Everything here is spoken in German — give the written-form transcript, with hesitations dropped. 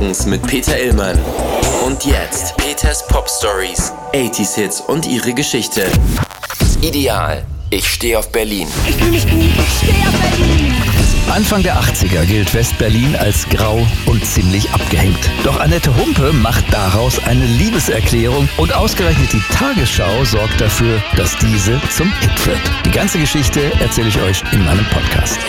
mit Peter Illmann. Und jetzt Peters Pop Stories, 80s Hits und ihre Geschichte. Ideal. Ich stehe auf Berlin. Ich fühle mich gut, ich stehe auf Berlin. Anfang der 80er gilt West-Berlin als grau und ziemlich abgehängt. Doch Annette Humpe macht daraus eine Liebeserklärung und ausgerechnet die Tagesschau sorgt dafür, dass diese zum Hit wird. Die ganze Geschichte erzähle ich euch in meinem Podcast.